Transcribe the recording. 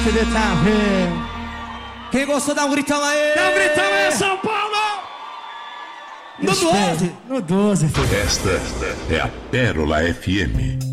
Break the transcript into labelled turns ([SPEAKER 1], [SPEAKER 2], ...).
[SPEAKER 1] Quem gostou, dá um gritão aí!
[SPEAKER 2] Dá um gritão aí, São Paulo!
[SPEAKER 1] No 12!
[SPEAKER 3] No 12, filho.
[SPEAKER 4] Esta é a Pérola FM.